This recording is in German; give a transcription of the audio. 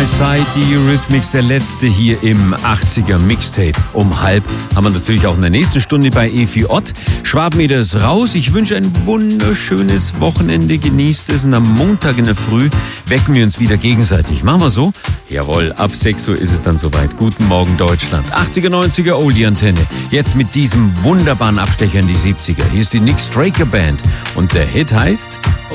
My Side, die Eurythmics, der letzte hier im 80er Mixtape. Um 12:30 haben wir natürlich auch in der nächsten Stunde bei Efi Ott. Schwabenmeter ist raus. Ich wünsche ein wunderschönes Wochenende. Genießt es und am Montag in der Früh wecken wir uns wieder gegenseitig. Machen wir so? Jawohl, ab 6 Uhr ist es dann soweit. Guten Morgen Deutschland. 80er, 90er Oldie-Antenne. Jetzt mit diesem wunderbaren Abstecher in die 70er. Hier ist die Nick Straker Band und der Hit heißt